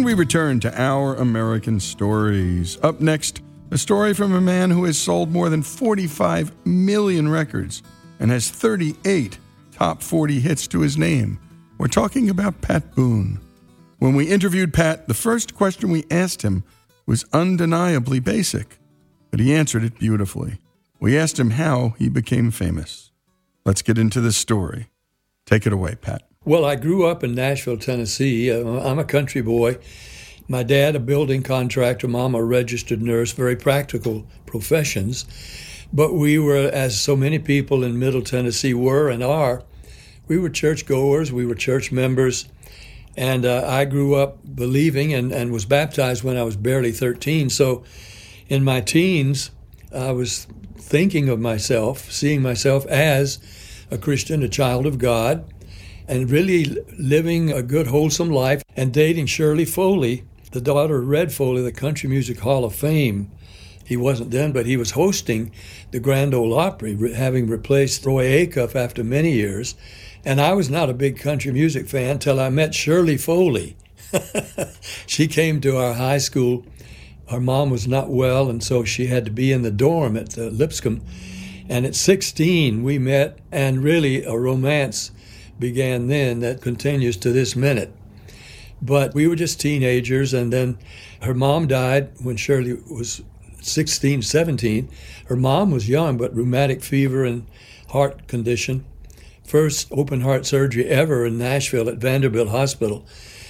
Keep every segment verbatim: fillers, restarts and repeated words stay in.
And we return to Our American Stories. Up next, a story from a man who has sold more than forty-five million records and has thirty-eight top forty hits to his name. We're talking about Pat Boone. When we interviewed Pat, the first question we asked him was undeniably basic, but he answered it beautifully. We asked him how he became famous. Let's get into this story. Take it away, Pat. Well, I grew up in Nashville, Tennessee. I'm a country boy. My dad, a building contractor, mom, a registered nurse, very practical professions. But we were, as so many people in Middle Tennessee were and are, we were churchgoers, we were church members. And uh, I grew up believing and, and was baptized when I was barely thirteen. So in my teens, I was thinking of myself, seeing myself as a Christian, a child of God, and really living a good, wholesome life, and dating Shirley Foley, the daughter of Red Foley, the Country Music Hall of Fame. He wasn't then, but he was hosting the Grand Ole Opry, having replaced Roy Acuff after many years. And I was not a big country music fan till I met Shirley Foley. She came to our high school. Her mom was not well, and so she had to be in the dorm at uh, Lipscomb. And at sixteen, we met, and really a romance began then that continues to this minute. But we were just teenagers, and then her mom died when Shirley was sixteen, seventeen. Her mom was young, but rheumatic fever and heart condition. First open heart surgery ever in Nashville at Vanderbilt Hospital.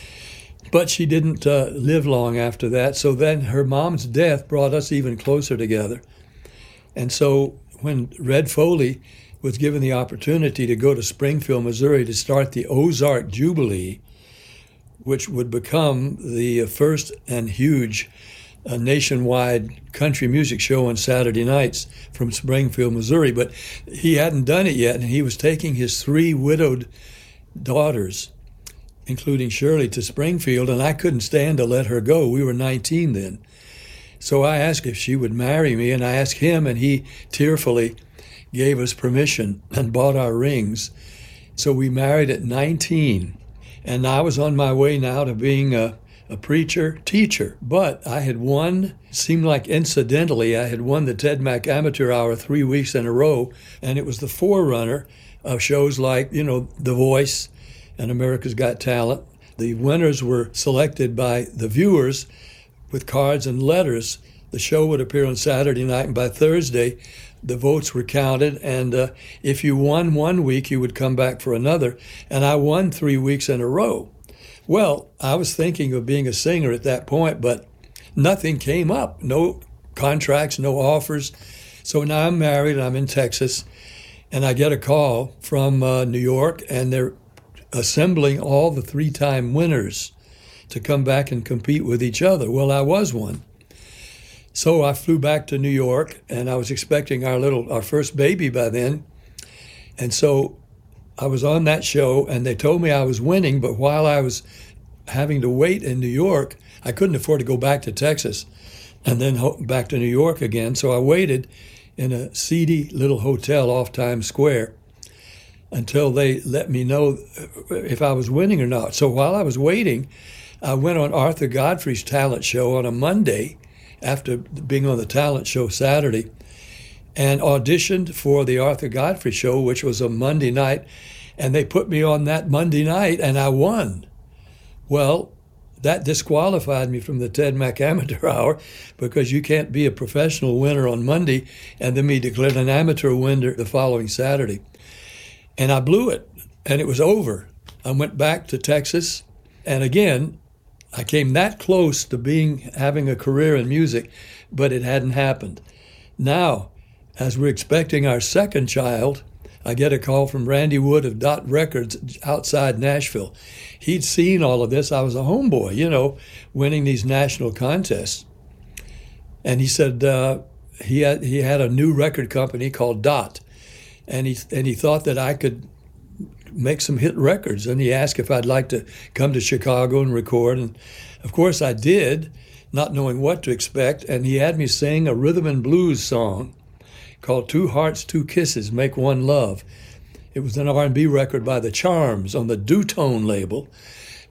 But she didn't uh, live long after that. So then her mom's death brought us even closer together. And so when Red Foley was given the opportunity to go to Springfield, Missouri to start the Ozark Jubilee, which would become the first and huge uh, nationwide country music show on Saturday nights from Springfield, Missouri. But he hadn't done it yet, and he was taking his three widowed daughters, including Shirley, to Springfield, and I couldn't stand to let her go. We were nineteen then. So I asked if she would marry me, and I asked him, and he tearfully gave us permission and bought our rings. So we married at nineteen. And I was on my way now to being a, a preacher, teacher. But I had won, seemed like incidentally, I had won the Ted Mack Amateur Hour three weeks in a row. And it was the forerunner of shows like, you know, The Voice and America's Got Talent. The winners were selected by the viewers with cards and letters. The show would appear on Saturday night, and by Thursday, the votes were counted, and uh, if you won one week, you would come back for another, and I won three weeks in a row. Well, I was thinking of being a singer at that point, but nothing came up, no contracts, no offers. So now I'm married, I'm in Texas, and I get a call from uh, New York, and they're assembling all the three-time winners to come back and compete with each other. Well, I was one. So I flew back to New York, and I was expecting our little, our first baby by then. And so I was on that show, and they told me I was winning, but while I was having to wait in New York, I couldn't afford to go back to Texas and then ho- back to New York again. So I waited in a seedy little hotel off Times Square until they let me know if I was winning or not. So while I was waiting, I went on Arthur Godfrey's talent show on a Monday, after being on the talent show Saturday, and auditioned for the Arthur Godfrey show, which was a Monday night, and they put me on that Monday night, and I won. Well, that disqualified me from the Ted Mack Amateur Hour, because you can't be a professional winner on Monday and then be declared an amateur winner the following Saturday. And I blew it, and it was over. I went back to Texas, and again, I came that close to being having a career in music, but it hadn't happened. Now, as we're expecting our second child, I get a call from Randy Wood of Dot Records outside Nashville. He'd seen all of this. I was a homeboy, you know, winning these national contests. And he said uh, he had he had a new record company called Dot, and he and he thought that I could make some hit records, and he asked if I'd like to come to Chicago and record, and of course I did, not knowing what to expect, and he had me sing a rhythm and blues song called Two Hearts, Two Kisses, Make One Love. It was an R and B record by The Charms on the Dutone label,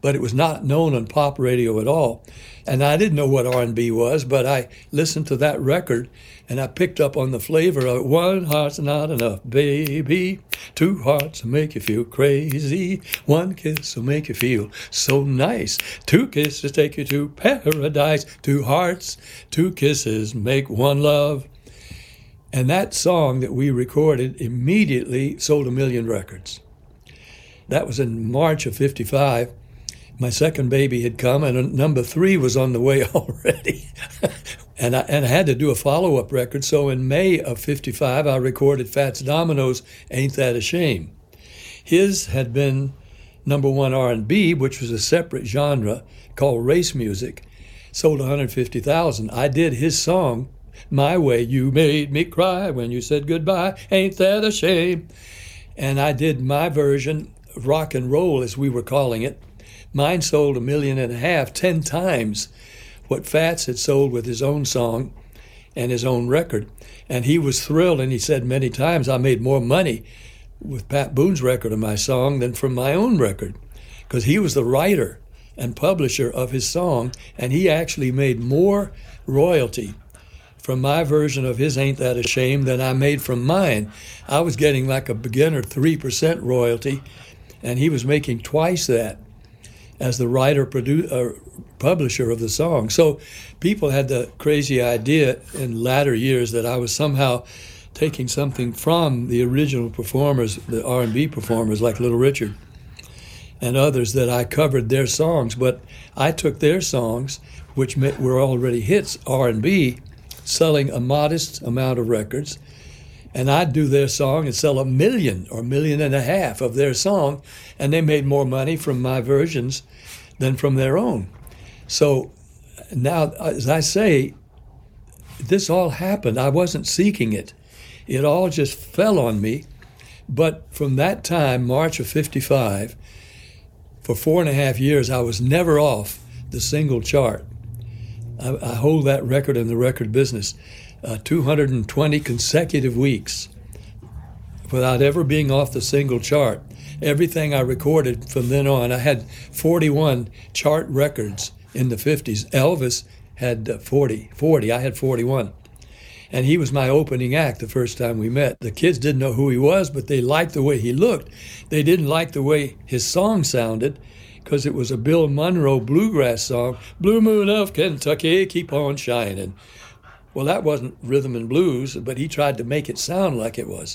but it was not known on pop radio at all. And I didn't know what R and B was, but I listened to that record, and I picked up on the flavor of one heart's not enough, baby. Two hearts will make you feel crazy. One kiss will make you feel so nice. Two kisses take you to paradise. Two hearts, two kisses make one love. And that song that we recorded immediately sold a million records. That was in March of fifty-five. My second baby had come, and number three was on the way already. and, I, and I had to do a follow-up record, so in May of fifty-five, I recorded Fats Domino's Ain't That a Shame. His had been number one R and B, which was a separate genre called race music, sold one hundred fifty thousand. I did his song, My Way, You Made Me Cry When You Said Goodbye, Ain't That a Shame? And I did my version, rock and roll as we were calling it. Mine sold a million and a half, ten times what Fats had sold with his own song and his own record. And he was thrilled, and he said many times, I made more money with Pat Boone's record of my song than from my own record, because he was the writer and publisher of his song, and he actually made more royalty from my version of his Ain't That a Shame than I made from mine. I was getting like a beginner three percent royalty, and he was making twice that as the writer, produ- uh, publisher of the song. So people had the crazy idea in latter years that I was somehow taking something from the original performers, the R and B performers like Little Richard and others, that I covered their songs. But I took their songs, which were already hits, R and B, selling a modest amount of records, and I'd do their song and sell a million or a million and a half of their song, and they made more money from my versions than from their own. So now, as I say, this all happened. I wasn't seeking it. It all just fell on me. But from that time, March of fifty-five, for four and a half years, I was never off the single chart. I, I hold that record in the record business. Uh, two hundred twenty consecutive weeks without ever being off the single chart. Everything I recorded from then on, I had forty-one chart records in the fifties. Elvis had uh, forty, forty, I had forty-one. And he was my opening act the first time we met. The kids didn't know who he was, but they liked the way he looked. They didn't like the way his song sounded, because it was a Bill Monroe bluegrass song, Blue Moon of Kentucky, keep on shining. Well, that wasn't rhythm and blues, but he tried to make it sound like it was.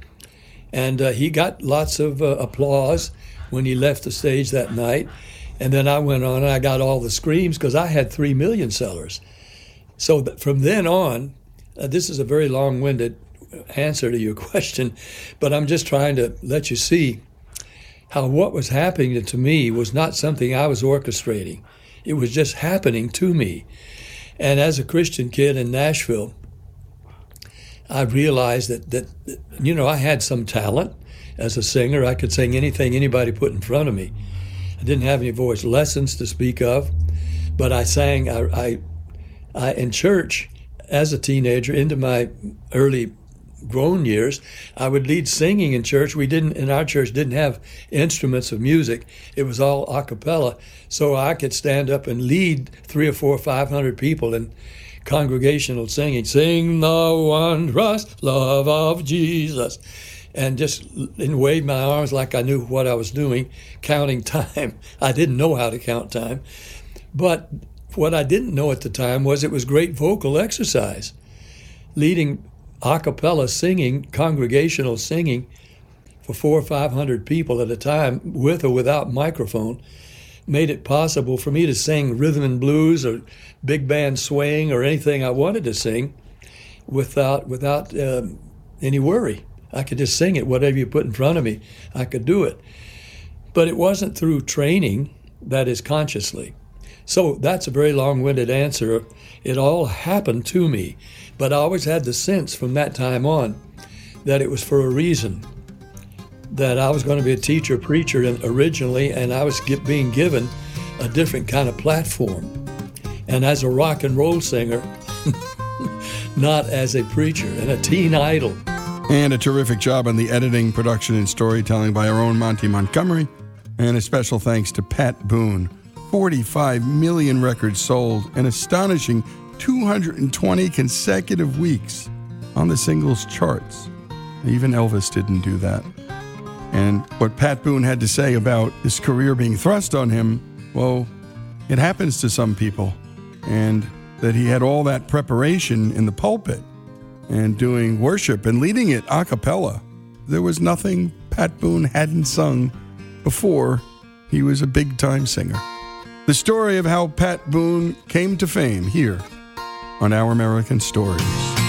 And uh, he got lots of uh, applause when he left the stage that night. And then I went on and I got all the screams because I had three million sellers. So th- from then on, uh, this is a very long-winded answer to your question, but I'm just trying to let you see how what was happening to me was not something I was orchestrating. It was just happening to me. And as a Christian kid in Nashville, I realized that, that, you know, I had some talent as a singer. I could sing anything anybody put in front of me. I didn't have any voice lessons to speak of, but I sang I, I, I in church as a teenager into my early grown years. I would lead singing in church. We didn't, in our church, didn't have instruments of music. It was all a cappella. So I could stand up and lead three or four, five hundred people in congregational singing. Sing the wondrous love of Jesus. And just and wave my arms like I knew what I was doing, counting time. I didn't know how to count time. But what I didn't know at the time was it was great vocal exercise. Leading a cappella singing, congregational singing for four or five hundred people at a time, with or without microphone, made it possible for me to sing rhythm and blues or big band swing or anything I wanted to sing without without um, any worry. I could just sing it, whatever you put in front of me, I could do it. But it wasn't through training, that is consciously. So that's a very long-winded answer. It all happened to me, but I always had the sense from that time on that it was for a reason, that I was going to be a teacher, preacher originally, and I was get, being given a different kind of platform. And as a rock and roll singer, not as a preacher and a teen idol. And a terrific job on the editing, production, and storytelling by our own Monty Montgomery. And a special thanks to Pat Boone. forty-five million records sold, an astonishing two hundred twenty consecutive weeks on the singles charts. Even Elvis didn't do that. And what Pat Boone had to say about his career being thrust on him, well, it happens to some people. And that he had all that preparation in the pulpit and doing worship and leading it a cappella. There was nothing Pat Boone hadn't sung before he was a big-time singer. The story of how Pat Boone came to fame here on Our American Stories.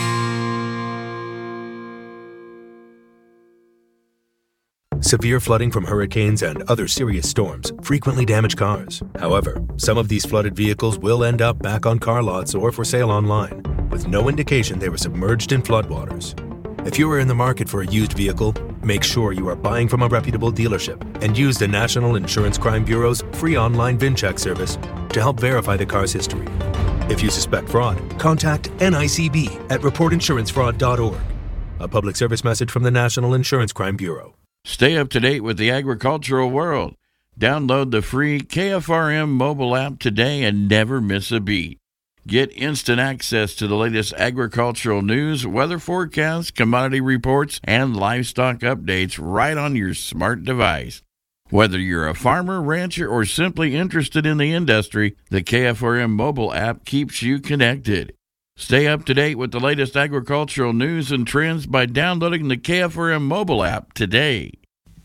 Severe flooding from hurricanes and other serious storms frequently damage cars. However, some of these flooded vehicles will end up back on car lots or for sale online, with no indication they were submerged in floodwaters. If you are in the market for a used vehicle, make sure you are buying from a reputable dealership and use the National Insurance Crime Bureau's free online VIN check service to help verify the car's history. If you suspect fraud, contact N I C B at report insurance fraud dot org. A public service message from the National Insurance Crime Bureau. Stay up to date with the agricultural world. Download the free K F R M mobile app today and never miss a beat. Get instant access to the latest agricultural news, weather forecasts, commodity reports, and livestock updates right on your smart device. Whether you're a farmer, rancher, or simply interested in the industry, the K F R M mobile app keeps you connected. Stay up to date with the latest agricultural news and trends by downloading the K F R M mobile app today.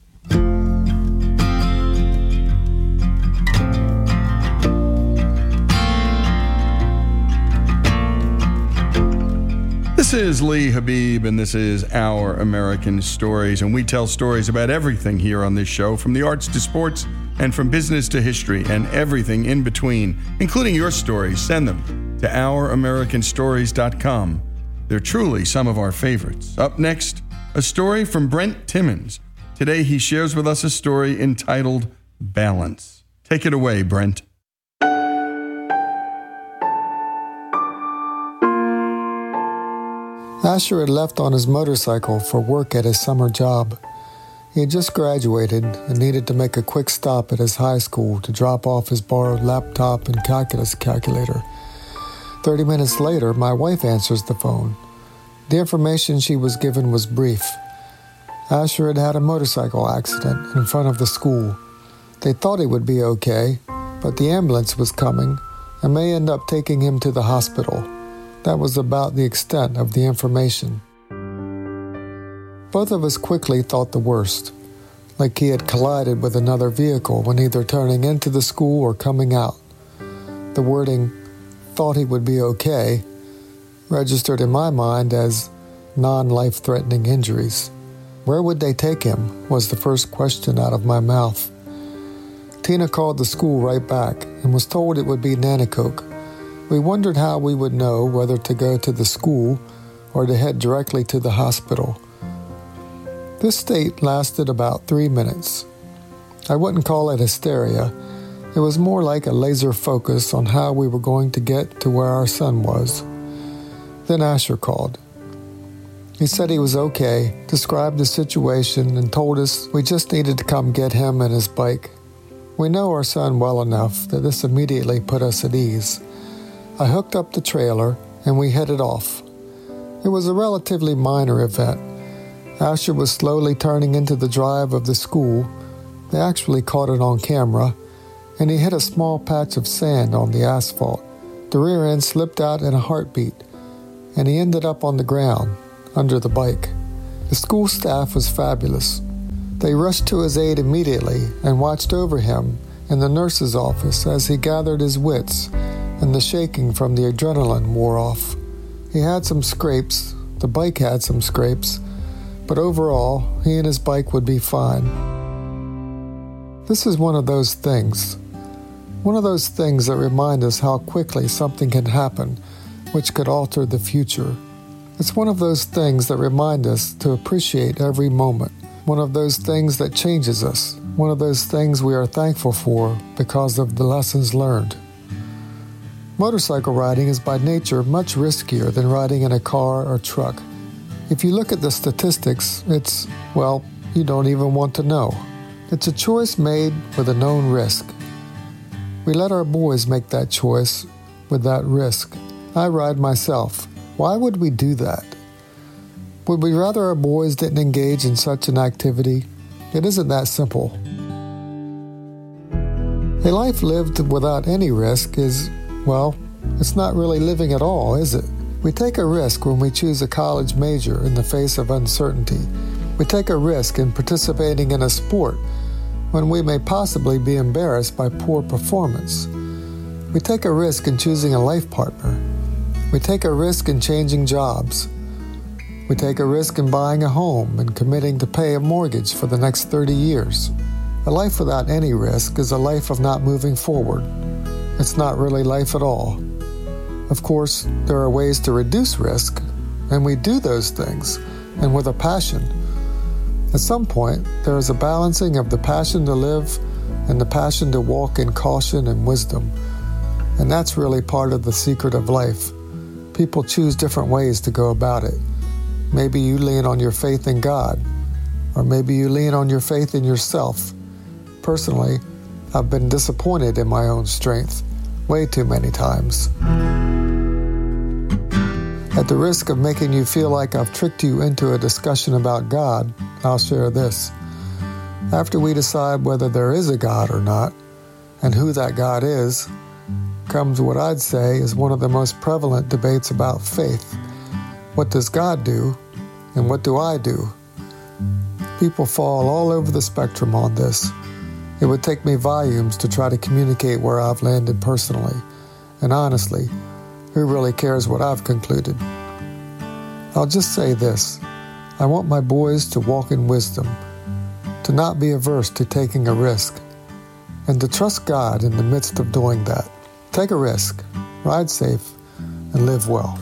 This is Lee Habib, and this is Our American Stories, and we tell stories about everything here on this show, from the arts to sports, and from business to history, and everything in between, including your stories. Send them to our american stories dot com. They're truly some of our favorites. Up next, a story from Brent Timmons. Today he shares with us a story entitled Balance. Take it away, Brent. Asher had left on his motorcycle for work at his summer job. He had just graduated and needed to make a quick stop at his high school to drop off his borrowed laptop and calculus calculator. Thirty minutes later, my wife answers the phone. The information she was given was brief. Asher had had a motorcycle accident in front of the school. They thought he would be okay, but the ambulance was coming and may end up taking him to the hospital. That was about the extent of the information. Both of us quickly thought the worst, like he had collided with another vehicle when either turning into the school or coming out. The wording, "thought he would be okay," registered in my mind as non-life-threatening injuries. Where would they take him, was the first question out of my mouth. Tina called the school right back and was told it would be Nanticoke. We wondered how we would know whether to go to the school or to head directly to the hospital. This state lasted about three minutes. I wouldn't call it hysteria. It was more like a laser focus on how we were going to get to where our son was. Then Asher called. He said he was okay, described the situation, and told us we just needed to come get him and his bike. We know our son well enough that this immediately put us at ease. I hooked up the trailer and we headed off. It was a relatively minor event. Asher was slowly turning into the drive of the school. They actually caught it on camera, and he hit a small patch of sand on the asphalt. The rear end slipped out in a heartbeat, and he ended up on the ground, under the bike. The school staff was fabulous. They rushed to his aid immediately and watched over him in the nurse's office as he gathered his wits and the shaking from the adrenaline wore off. He had some scrapes, the bike had some scrapes, but overall, he and his bike would be fine. This is one of those things. One of those things that remind us how quickly something can happen, which could alter the future. It's one of those things that remind us to appreciate every moment. One of those things that changes us. One of those things we are thankful for because of the lessons learned. Motorcycle riding is by nature much riskier than riding in a car or truck. If you look at the statistics, it's, well, you don't even want to know. It's a choice made with a known risk. We let our boys make that choice with that risk. I ride myself. Why would we do that? Would we rather our boys didn't engage in such an activity? It isn't that simple. A life lived without any risk is, well, it's not really living at all, is it? We take a risk when we choose a college major in the face of uncertainty. We take a risk in participating in a sport when we may possibly be embarrassed by poor performance. We take a risk in choosing a life partner. We take a risk in changing jobs. We take a risk in buying a home and committing to pay a mortgage for the next thirty years. A life without any risk is a life of not moving forward. It's not really life at all. Of course, there are ways to reduce risk, and we do those things, and with a passion. At some point, there is a balancing of the passion to live and the passion to walk in caution and wisdom. And that's really part of the secret of life. People choose different ways to go about it. Maybe you lean on your faith in God, or maybe you lean on your faith in yourself. Personally, I've been disappointed in my own strength way too many times. At the risk of making you feel like I've tricked you into a discussion about God, I'll share this. After we decide whether there is a God or not, and who that God is, comes what I'd say is one of the most prevalent debates about faith. What does God do, and what do I do? People fall all over the spectrum on this. It would take me volumes to try to communicate where I've landed personally. And honestly, who really cares what I've concluded? I'll just say this. I want my boys to walk in wisdom, to not be averse to taking a risk, and to trust God in the midst of doing that. Take a risk, ride safe, and live well.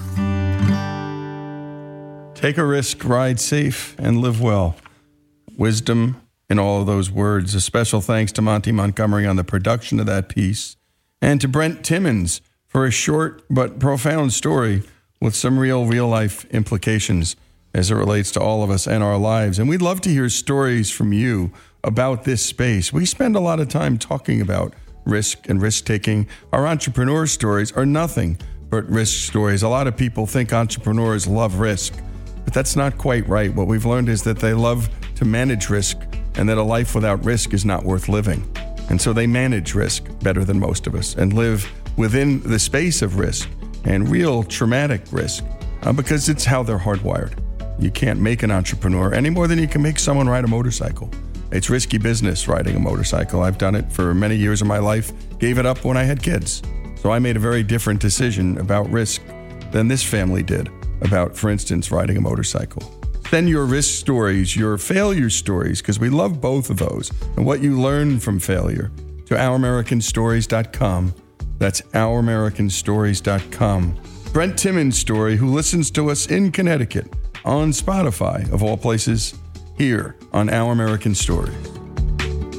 Take a risk, ride safe, and live well. Wisdom in all of those words. A special thanks to Monty Montgomery on the production of that piece, and to Brent Timmons for a short but profound story with some real, real-life implications as it relates to all of us and our lives. And we'd love to hear stories from you about this space. We spend a lot of time talking about risk and risk-taking. Our entrepreneur stories are nothing but risk stories. A lot of people think entrepreneurs love risk, but that's not quite right. What we've learned is that they love to manage risk, and that a life without risk is not worth living. And so they manage risk better than most of us and live within the space of risk and real traumatic risk uh, because it's how they're hardwired. You can't make an entrepreneur any more than you can make someone ride a motorcycle. It's risky business riding a motorcycle. I've done it for many years of my life, gave it up when I had kids. So I made a very different decision about risk than this family did about, for instance, riding a motorcycle. Send your risk stories, your failure stories, because we love both of those, and what you learn from failure, to our american stories dot com. That's our american stories dot com. Brent Timmons' story, who listens to us in Connecticut on Spotify, of all places, here on Our American Stories.